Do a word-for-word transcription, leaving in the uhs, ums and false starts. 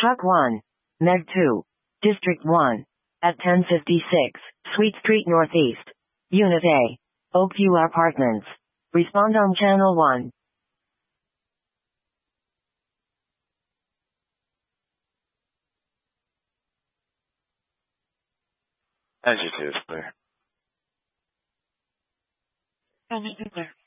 Truck one. Meg two. District one. At ten fifty-six, Sweet Street Northeast. Unit A. Oakview Apartments. Respond on channel one. As you see, it's clear. Anything there.